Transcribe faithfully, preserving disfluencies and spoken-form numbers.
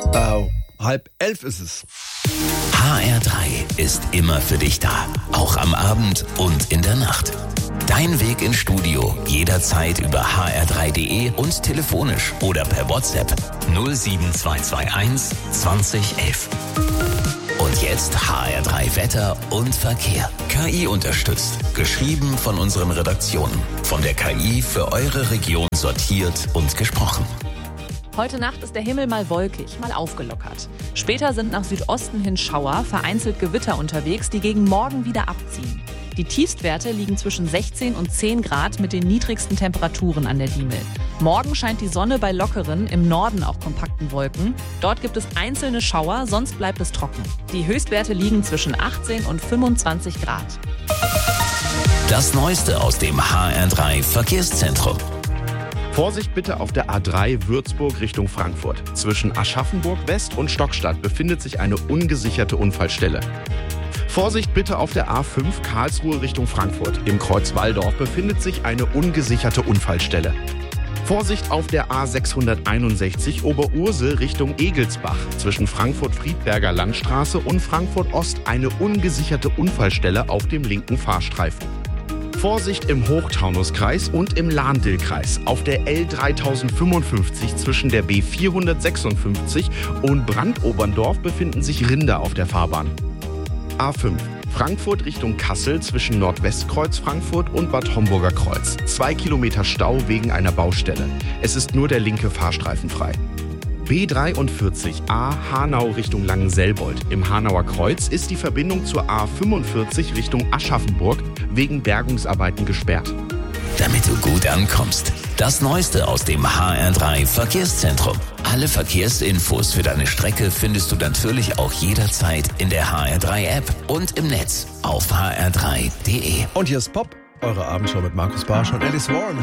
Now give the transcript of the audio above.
Äh, halb elf ist es. H R drei ist immer für dich da. Auch am Abend und in der Nacht. Dein Weg ins Studio jederzeit über h r drei punkt d e und telefonisch oder per WhatsApp null sieben zwei zwei eins zwanzig elf. Und jetzt H R drei Wetter und Verkehr. K I unterstützt. Geschrieben von unseren Redaktionen. Von der K I für eure Region sortiert und gesprochen. Heute Nacht ist der Himmel mal wolkig, mal aufgelockert. Später sind nach Südosten hin Schauer, vereinzelt Gewitter unterwegs, die gegen morgen wieder abziehen. Die Tiefstwerte liegen zwischen sechzehn und zehn Grad mit den niedrigsten Temperaturen an der Diemel. Morgen scheint die Sonne bei lockeren, im Norden auch kompakten Wolken. Dort gibt es einzelne Schauer, sonst bleibt es trocken. Die Höchstwerte liegen zwischen achtzehn und fünfundzwanzig Grad. Das Neueste aus dem H R drei Verkehrszentrum. Vorsicht bitte auf der A drei Würzburg Richtung Frankfurt. Zwischen Aschaffenburg West und Stockstadt befindet sich eine ungesicherte Unfallstelle. Vorsicht bitte auf der A fünf Karlsruhe Richtung Frankfurt. Im Kreuz Walldorf befindet sich eine ungesicherte Unfallstelle. Vorsicht auf der A sechshunderteinundsechzig Oberursel Richtung Egelsbach. Zwischen Frankfurt-Friedberger Landstraße und Frankfurt Ost eine ungesicherte Unfallstelle auf dem linken Fahrstreifen. Vorsicht im Hochtaunuskreis und im Lahn-Dill-Kreis. Auf der L dreitausendfünfundfünfzig zwischen der B vierhundertsechsundfünfzig und Brandoberndorf befinden sich Rinder auf der Fahrbahn. A fünf. Frankfurt Richtung Kassel zwischen Nordwestkreuz Frankfurt und Bad Homburger Kreuz. Zwei Kilometer Stau wegen einer Baustelle. Es ist nur der linke Fahrstreifen frei. B dreiundvierzig A Hanau Richtung Langenselbold. Im Hanauer Kreuz ist die Verbindung zur A fünfundvierzig Richtung Aschaffenburg wegen Bergungsarbeiten gesperrt. Damit du gut ankommst. Das Neueste aus dem H R drei Verkehrszentrum. Alle Verkehrsinfos für deine Strecke findest du natürlich auch jederzeit in der H R drei App und im Netz auf h r drei punkt d e. Und hier ist Pop, eure Abendshow mit Markus Barsch und Alice Warren.